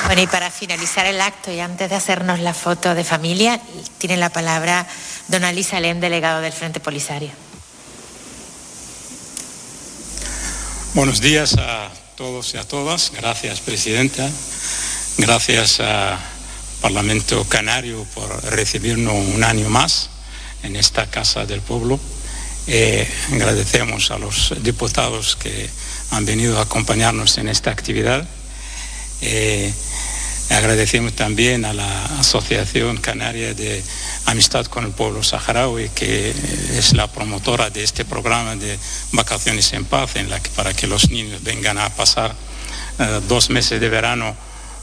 Bueno, y para finalizar el acto y antes de hacernos la foto de familia, tiene la palabra don Ali Salem, delegado del Frente Polisario. Buenos días a todos y a todas. Gracias, presidenta. Gracias al Parlamento Canario por recibirnos un año más en esta Casa del Pueblo. Agradecemos a los diputados que han venido a acompañarnos en esta actividad. Agradecemos también a la Asociación Canaria de Amistad con el Pueblo Saharaui, que es la promotora de este programa de Vacaciones en Paz, para que los niños vengan a pasar 2 meses de verano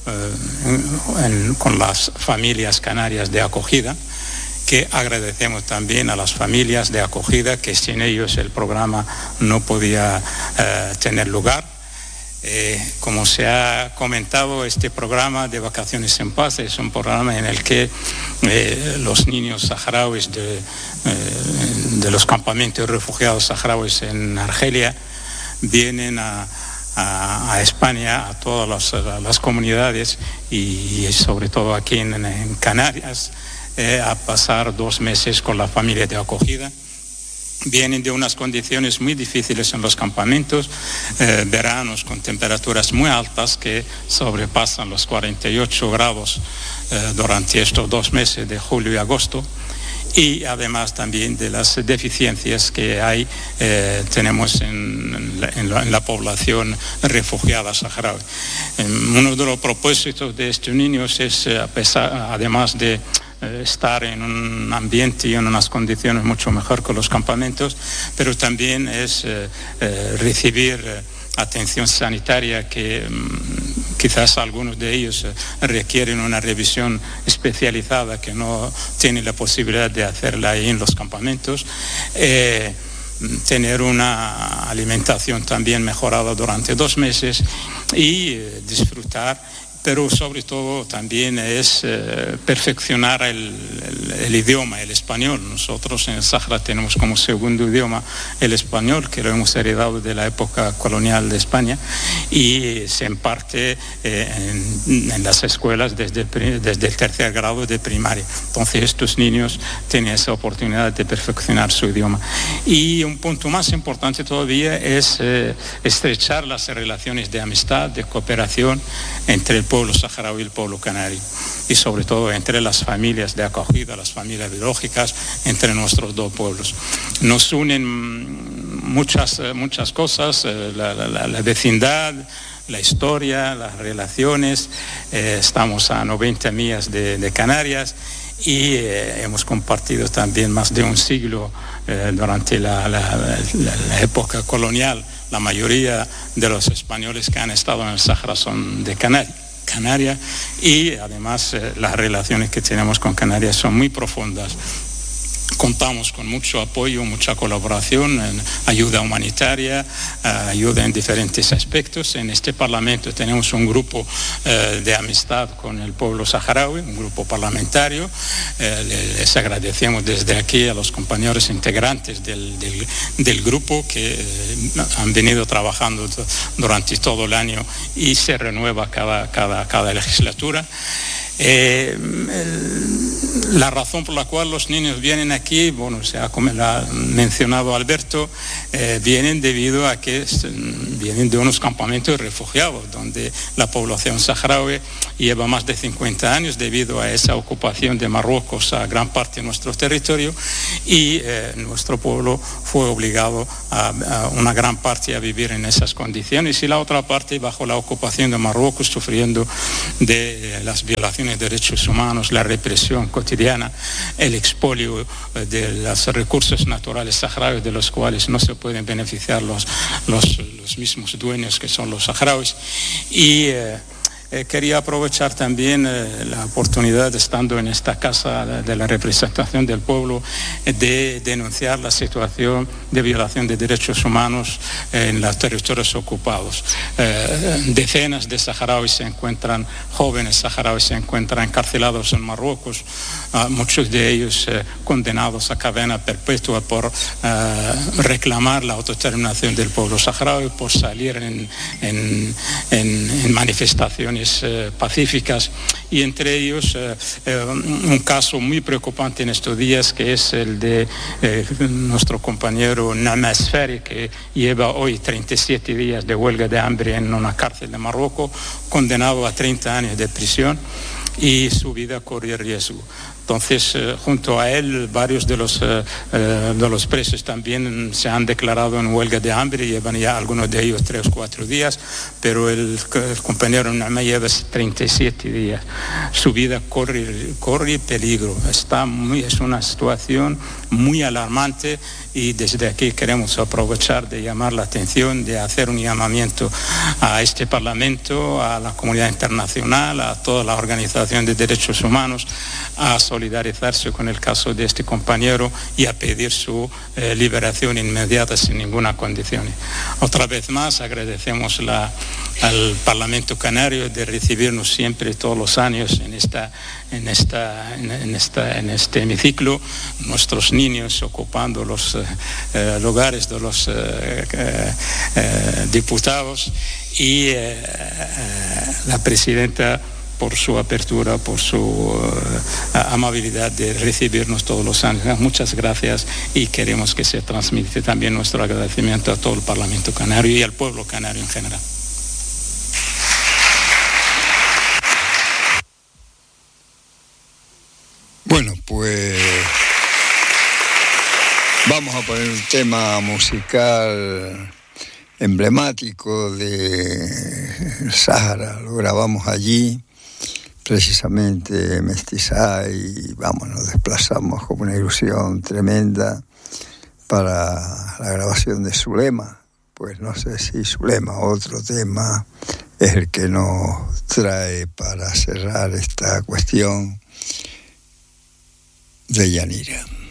con las familias canarias de acogida, que agradecemos también a las familias de acogida, que sin ellos el programa no podía tener lugar. Como se ha comentado, este programa de Vacaciones en Paz es un programa en el que los niños saharauis de los campamentos de refugiados saharauis en Argelia vienen a España, a todas las comunidades y sobre todo aquí en Canarias, a pasar 2 meses con la familia de acogida. Vienen de unas condiciones muy difíciles en los campamentos, veranos con temperaturas muy altas que sobrepasan los 48 grados durante estos 2 meses de julio y agosto, y además también de las deficiencias que tenemos en la población refugiada saharaui. Uno de los propósitos de estos niños es, además de estar en un ambiente y en unas condiciones mucho mejor que los campamentos, pero también es recibir atención sanitaria, que quizás algunos de ellos requieren una revisión especializada que no tienen la posibilidad de hacerla ahí en los campamentos. Tener una alimentación también mejorada durante 2 meses y disfrutar, pero sobre todo también es perfeccionar el idioma, el español. Nosotros en el Sáhara tenemos como segundo idioma el español, que lo hemos heredado de la época colonial de España, y se imparte en las escuelas desde el 3er grado de primaria. Entonces estos niños tienen esa oportunidad de perfeccionar su idioma. Y un punto más importante todavía es estrechar las relaciones de amistad, de cooperación entre el pueblo saharaui y el pueblo canario, y sobre todo entre las familias de acogida, las familias biológicas, entre nuestros 2 pueblos. Nos unen muchas cosas, la vecindad, la historia, las relaciones. Estamos a 90 millas de Canarias y hemos compartido también más de un siglo durante la época colonial. La mayoría de los españoles que han estado en el Sáhara son de Canarias, y además las relaciones que tenemos con Canarias son muy profundas. Contamos con mucho apoyo, mucha colaboración, ayuda humanitaria, ayuda en diferentes aspectos. En este Parlamento tenemos un grupo de amistad con el pueblo saharaui, un grupo parlamentario. Les agradecemos desde aquí a los compañeros integrantes del grupo que han venido trabajando durante todo el año y se renueva cada legislatura. La razón por la cual los niños vienen aquí, bueno, como ha mencionado Alberto, vienen debido a que vienen de unos campamentos refugiados donde la población saharaui lleva más de 50 años debido a esa ocupación de Marruecos a gran parte de nuestro territorio, y nuestro pueblo fue obligado a una gran parte a vivir en esas condiciones, y la otra parte bajo la ocupación de Marruecos, sufriendo de las violaciones de derechos humanos, la represión cotidiana, el expolio de los recursos naturales saharauis, de los cuales no se pueden beneficiar los mismos dueños que son los saharauis. Y quería aprovechar también la oportunidad, estando en esta Casa de la Representación del Pueblo, de denunciar la situación de violación de derechos humanos en los territorios ocupados. Decenas de saharauis jóvenes saharauis se encuentran encarcelados en Marruecos, muchos de ellos condenados a cadena perpetua por reclamar la autodeterminación del pueblo saharaui, por salir en manifestaciones soluciones pacíficas, y entre ellos un caso muy preocupante en estos días, que es el de nuestro compañero Naama Asfari, que lleva hoy 37 días de huelga de hambre en una cárcel de Marruecos, condenado a 30 años de prisión, y su vida corre riesgo. Entonces, junto a él, varios de los presos también se han declarado en huelga de hambre, llevan ya algunos de ellos 3 o 4 días, pero el compañero Naama lleva 37 días. Su vida corre peligro. Es una situación muy alarmante, y desde aquí queremos aprovechar de llamar la atención, de hacer un llamamiento a este Parlamento, a la comunidad internacional, a toda la organización de derechos humanos, a solidarizarse con el caso de este compañero y a pedir su liberación inmediata sin ninguna condición. Otra vez más agradecemos al Parlamento Canario de recibirnos siempre, todos los años, en este hemiciclo, nuestros niños ocupando los lugares de los diputados, y la presidenta por su apertura, por su amabilidad de recibirnos todos los años. Muchas gracias, y queremos que se transmite también nuestro agradecimiento a todo el Parlamento Canario y al pueblo canario en general. Bueno, pues vamos a poner un tema musical emblemático de Sáhara. Lo grabamos allí, precisamente Mestizá, y nos desplazamos con una ilusión tremenda para la grabación de Zulema. Pues no sé si Zulema, otro tema, es el que nos trae para cerrar esta cuestión de Yanira.